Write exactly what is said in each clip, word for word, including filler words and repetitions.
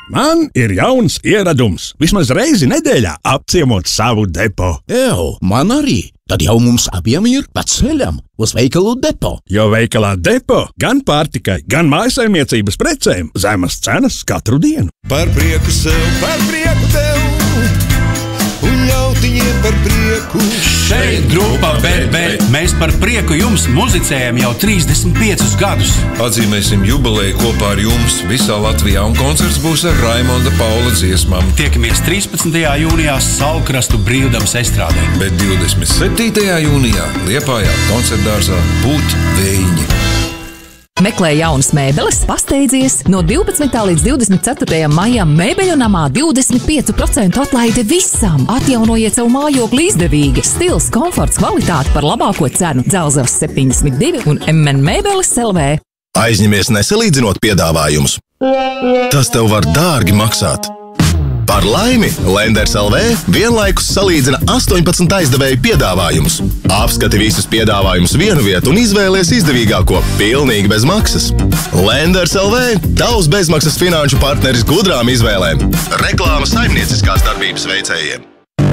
Man ir jauns ieradums. Vismaz reizi nedēļā apciemot savu depo. Ew, man arī. Tad jau mums abiem ir pa ceļam uz veikalu depo. Jo veikalā depo gan pārtikai, gan mājasaimniecības precēm zemas cenas katru dienu. Par prieku sev, par prieku tev un ļautiņiem par prieku. Šeit grupa B B. Mēs par prieku jums muzicējam jau trīsdesmit piecus gadus. Atzīmēsim jubileju kopā ar jums visā Latvijā un koncerts būs ar Raimonda Paula dziesmām. Tiekamies trīspadsmitajā jūnijā Saulkrastu brīvdabas estrādē. Bet divdesmit septītajā jūnijā Liepājā koncertdārzā Būt vējiņi. Meklē jaunas mēbeles, pasteidzies. No divpadsmitā līdz divdesmit ceturtajam maijam Mēbeļu namā divdesmit pieci procenti atlaide visam. Atjaunojiet savu mājokli izdevīgi. Stils, komforts, kvalitāte par labāko cenu. Dzelzavas septiņdesmit divi un M N Mēbeles L V. Aizņemies nesalīdzinot piedāvājumus. Tas tev var dārgi maksāt. Par laimi Lenders L V vienlaikus salīdzina astoņpadsmit aizdevēju piedāvājumus. Apskati visus piedāvājumus vienu vietu un izvēlies izdevīgāko, pilnīgi bez maksas. Lenders L V – tavs bezmaksas finanšu partneris gudrām izvēlēm. Reklāma saimnieciskās darbības veicējiem.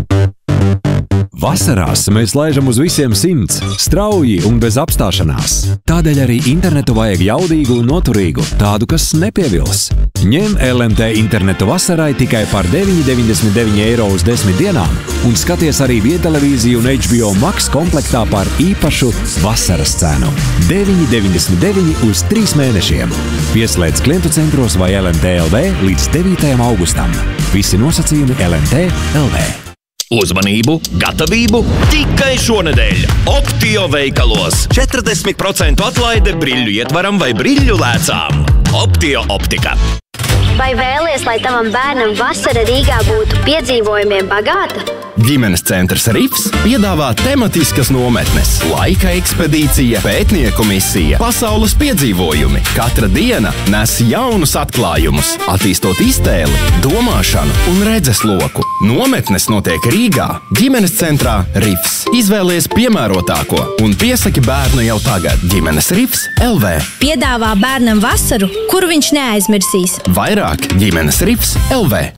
Vasarās mēs laižam uz visiem simts, strauji un bez apstāšanās. Tādēļ arī internetu vajag jaudīgu un noturīgu, tādu, kas nepievils. Ņem L M T internetu vasarai tikai par deviņi deviņdesmit deviņi eiro uz desmit dienām un skaties arī viedtelevīziju un H B O Max komplektā par īpašu vasaras cenu. deviņi deviņdesmit deviņi uz trīs mēnešiem. Pieslēdz klientu centros vai L M T L V līdz devītajam augustam. Visi nosacījumi L M T L V. Uzmanību, gatavību tikai šonedēļ Optio veikalos. četrdesmit procentu atlaide briļļu ietvaram vai briļļu lēcām. Optio optika. Vai vēlies, lai tavam bērnam vasara Rīgā būtu piedzīvojumiem bagāta? Ģimenes centrs Rifs piedāvā tematiskas nometnes, laika ekspedīcija, pētnieku misija, pasaules piedzīvojumi. Katra diena nes jaunus atklājumus, attīstot iztēli, domāšanu un redzesloku. Nometnes notiek Rīgā, ģimenes centrā Rifs. Izvēlies piemērotāko un piesaki bērnu jau tagad. Ģimenes Rifs L V. Piedāvā bērnam vasaru, kuru viņš neaizmirsīs. Vairāk ģimenes Rifs L V.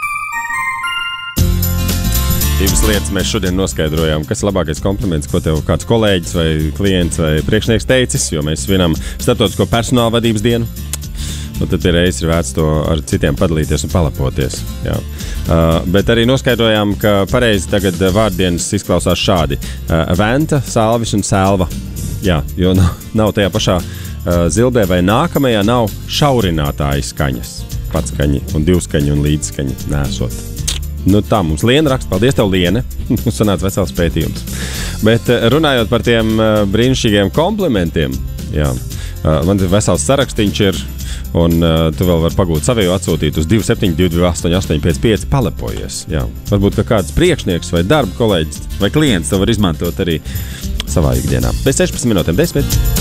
Divas lietas mēs šodien noskaidrojām, kas ir labākais kompliments, ko tev kāds kolēģis vai klients vai priekšnieks teicis, jo mēs svinam starptautisko personāla vadības dienu. Un tad pie reizes ir vērts to ar citiem padalīties un palapoties. Jā. Uh, bet arī noskaidrojām, ka pareizi tagad vārdienas izklausās šādi. Uh, Venta, salvis un selva. Jā, jo nav, nav tajā pašā uh, zilbē vai nākamajā nav šaurinātāji skaņas. Patskaņi un divskaņi un līdzskaņi nesot. Nu tā, mums Liena raksta. Paldies tev, Liene. Mums sanāca vesels pētījums. Bet runājot par tiem brīnišķīgiem komplimentiem, jā, man vesels sarakstīņš ir, un tu vēl vari pagūt savēju atsūtīt uz divi septiņi divi astoņi astoņi pieci pieci palepojies. Jā. Varbūt, ka kāds priekšnieks vai darba kolēģis vai klients to var izmantot arī savā ikdienā. Pēc sešpadsmit minūtēm desmit.